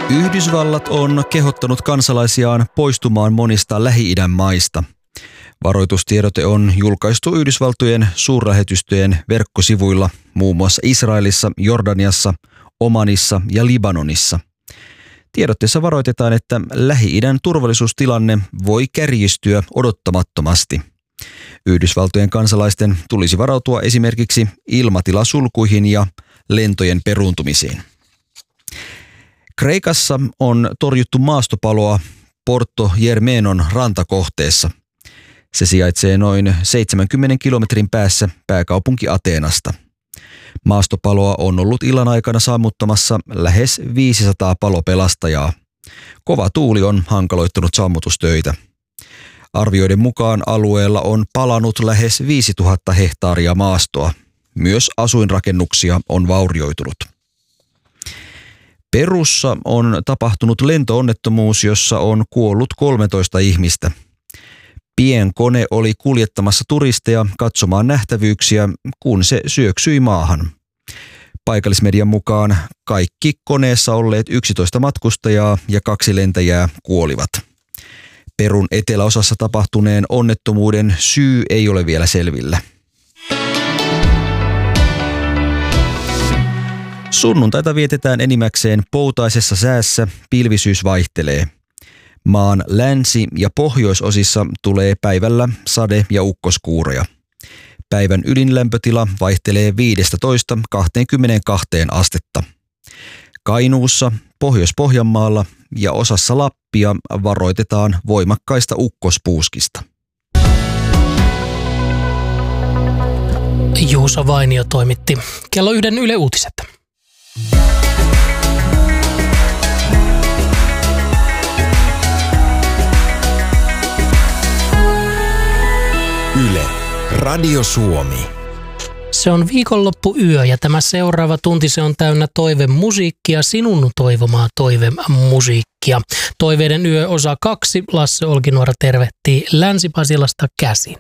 Yhdysvallat on kehottanut kansalaisiaan poistumaan monista Lähi-idän maista. Varoitustiedote on julkaistu Yhdysvaltojen suurlähetystöjen verkkosivuilla muun muassa Israelissa, Jordaniassa, Omanissa ja Libanonissa. Tiedotteessa varoitetaan, että Lähi-idän turvallisuustilanne voi kärjistyä odottamattomasti. Yhdysvaltojen kansalaisten tulisi varautua esimerkiksi ilmatilasulkuihin ja lentojen peruuntumisiin. Kreikassa on torjuttu maastopaloa Porto Germenon rantakohteessa. Se sijaitsee noin 70 kilometrin päässä pääkaupunki Ateenasta. Maastopaloa on ollut illan aikana sammuttamassa lähes 500 palopelastajaa. Kova tuuli on hankaloittanut sammutustöitä. Arvioiden mukaan alueella on palanut lähes 5000 hehtaaria maastoa. Myös asuinrakennuksia on vaurioitunut. Perussa on tapahtunut lentoonnettomuus, jossa on kuollut 13 ihmistä. Pienkone oli kuljettamassa turisteja katsomaan nähtävyyksiä, kun se syöksyi maahan. Paikallismedian mukaan kaikki koneessa olleet 11 matkustajaa ja 2 lentäjää kuolivat. Perun eteläosassa tapahtuneen onnettomuuden syy ei ole vielä selvillä. Sunnuntaita vietetään enimmäkseen poutaisessa säässä, pilvisyys vaihtelee. Maan länsi- ja pohjoisosissa tulee päivällä sade- ja ukkoskuuroja. Päivän ydinlämpötila vaihtelee 15–22 astetta. Kainuussa, Pohjois-Pohjanmaalla ja osassa Lappia varoitetaan voimakkaista ukkospuuskista. Juuso Vainio toimitti kello 1 Yle Uutiset. Yle, Radio Suomi. Se on viikonloppuyö ja tämä seuraava tunti se on täynnä toivemusiikkia, sinun toivomaa toivemusiikkia. Toiveiden yö osa 2, Lasse Olkinuora tervehtii Länsi-Pasilasta käsin.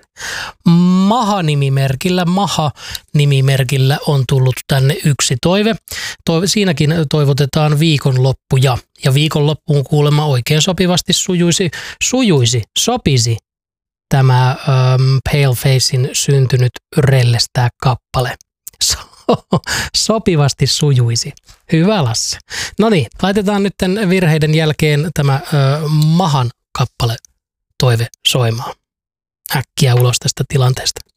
Maha-nimimerkillä on tullut tänne yksi toive. Siinäkin toivotetaan viikonloppuja ja viikonloppuun kuulemma oikein sopivasti sopisi tämä Palefacein syntynyt rellestää kappale. Sopivasti sujuisi. Hyvä Lasse. No niin, laitetaan nyt tämän virheiden jälkeen tämä Mahan kappale toive soimaan. Äkkiä ulos tästä tilanteesta.